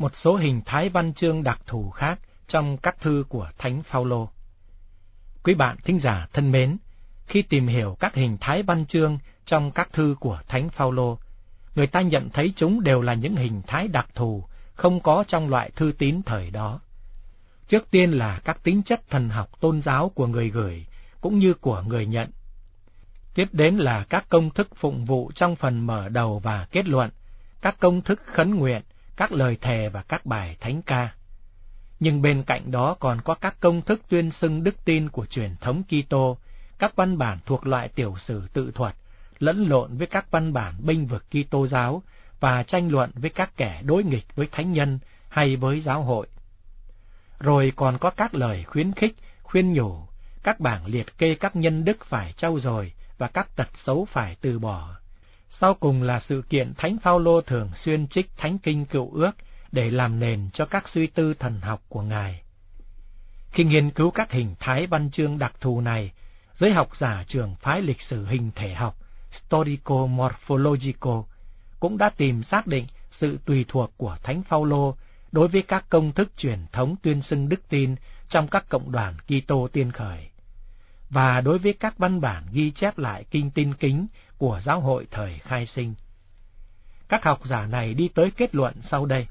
một số hình thái văn chương đặc thù khác trong các thư của Thánh Phaolô. Quý bạn thính giả thân mến, khi tìm hiểu các hình thái văn chương trong các thư của Thánh Phaolô, người ta nhận thấy chúng đều là những hình thái đặc thù không có trong loại thư tín thời đó. Trước tiên là các tính chất thần học tôn giáo của người gửi cũng như của người nhận. Tiếp đến là các công thức phụng vụ trong phần mở đầu và kết luận, các công thức khấn nguyện, các lời thề và các bài thánh ca. Nhưng bên cạnh đó còn có các công thức tuyên xưng đức tin của truyền thống Kitô, các văn bản thuộc loại tiểu sử tự thuật, lẫn lộn với các văn bản bênh vực Kitô giáo và tranh luận với các kẻ đối nghịch với thánh nhân hay với giáo hội. Rồi còn có các lời khuyến khích, khuyên nhủ, các bảng liệt kê các nhân đức phải trau dồi và các tật xấu phải từ bỏ. Sau cùng là sự kiện Thánh Phaolô thường xuyên trích Thánh Kinh Cựu Ước để làm nền cho các suy tư thần học của Ngài. Khi nghiên cứu các hình thái văn chương đặc thù này, giới học giả trường phái lịch sử hình thể học Historico-Morphologico cũng đã tìm xác định sự tùy thuộc của Thánh Phaolô đối với các công thức truyền thống tuyên xưng đức tin trong các cộng đoàn Kitô tiên khởi, và đối với các văn bản ghi chép lại kinh tin kính của giáo hội thời khai sinh. Các học giả này đi tới kết luận sau đây.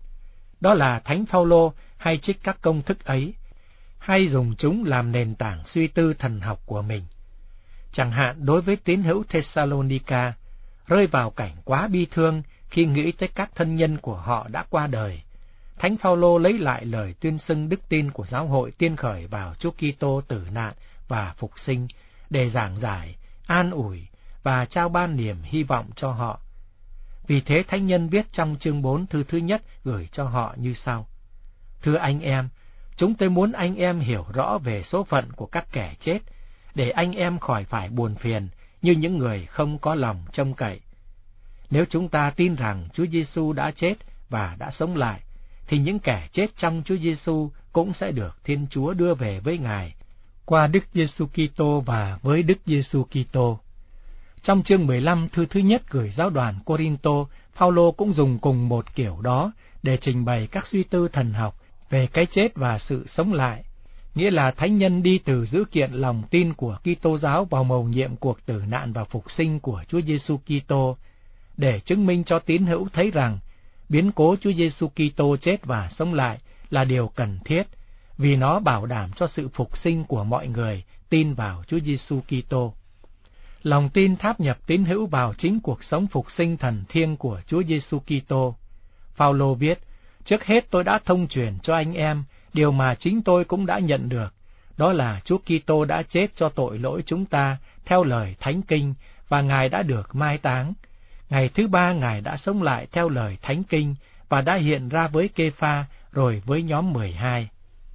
Đó là Thánh Phaolô hay trích các công thức ấy, hay dùng chúng làm nền tảng suy tư thần học của mình. Chẳng hạn đối với tín hữu Thessalonica, rơi vào cảnh quá bi thương khi nghĩ tới các thân nhân của họ đã qua đời, Thánh Phaolô lấy lại lời tuyên xưng đức tin của giáo hội tiên khởi vào Chúa Kitô tử nạn và phục sinh để giảng giải, an ủi và trao ban niềm hy vọng cho họ. Vì thế thánh nhân viết trong chương 4 thư thứ nhất gửi cho họ như sau: Thưa anh em, chúng tôi muốn anh em hiểu rõ về số phận của các kẻ chết, để anh em khỏi phải buồn phiền như những người không có lòng trông cậy. Nếu chúng ta tin rằng Chúa Giêsu đã chết và đã sống lại, thì những kẻ chết trong Chúa Giêsu cũng sẽ được Thiên Chúa đưa về với Ngài qua Đức Giêsu Kitô và với Đức Giêsu Kitô. Trong chương 15 thư thứ nhất gửi giáo đoàn Cô-rin-tô, Phaolô cũng dùng cùng một kiểu đó để trình bày các suy tư thần học về cái chết và sự sống lại, nghĩa là thánh nhân đi từ dữ kiện lòng tin của Kitô giáo vào mầu nhiệm cuộc tử nạn và phục sinh của Chúa Giêsu Kitô, để chứng minh cho tín hữu thấy rằng biến cố Chúa Giêsu Kitô chết và sống lại là điều cần thiết, vì nó bảo đảm cho sự phục sinh của mọi người tin vào Chúa Giêsu Kitô. Lòng tin tháp nhập tín hữu vào chính cuộc sống phục sinh thần thiêng của Chúa Giêsu Kitô. Phaolô viết: Trước hết tôi đã thông truyền cho anh em điều mà chính tôi cũng đã nhận được, đó là Chúa Kitô đã chết cho tội lỗi chúng ta theo lời Thánh Kinh, và Ngài đã được mai táng. Ngày thứ ba Ngài đã sống lại theo lời Thánh Kinh và đã hiện ra với Kê-pha rồi với nhóm 12.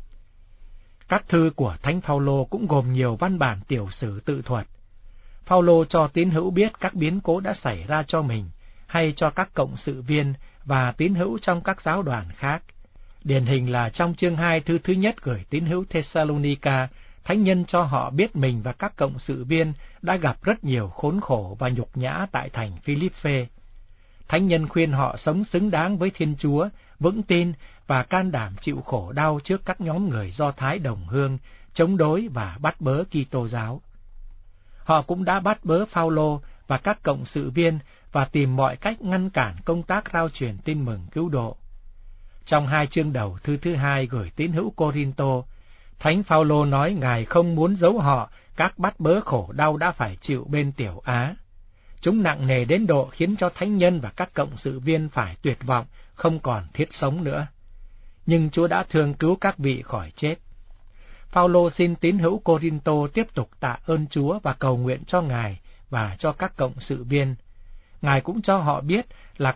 Các thư của Thánh Phaolô cũng gồm nhiều văn bản tiểu sử tự thuật. Phaolô cho tín hữu biết các biến cố đã xảy ra cho mình hay cho các cộng sự viên và tín hữu trong các giáo đoàn khác. Điển hình là trong chương 2 thư thứ nhất gửi tín hữu Thessalonica, thánh nhân cho họ biết mình và các cộng sự viên đã gặp rất nhiều khốn khổ và nhục nhã tại thành Philippe. Thánh nhân khuyên họ sống xứng đáng với Thiên Chúa, vững tin và can đảm chịu khổ đau trước các nhóm người Do Thái đồng hương, chống đối và bắt bớ Kitô giáo. Họ cũng đã bắt bớ Phaolô và các cộng sự viên và tìm mọi cách ngăn cản công tác rao truyền tin mừng cứu độ. Trong 2 chương đầu thư thứ 2 gửi tín hữu Cô-rin-tô, Thánh Phaolô nói Ngài không muốn giấu họ các bắt bớ khổ đau đã phải chịu bên Tiểu Á. Chúng nặng nề đến độ khiến cho thánh nhân và các cộng sự viên phải tuyệt vọng, không còn thiết sống nữa. Nhưng Chúa đã thương cứu các vị khỏi chết. Phaolô xin tín hữu Cô-rin-tô tiếp tục tạ ơn Chúa và cầu nguyện cho Ngài và cho các cộng sự viên. Ngài cũng cho họ biết là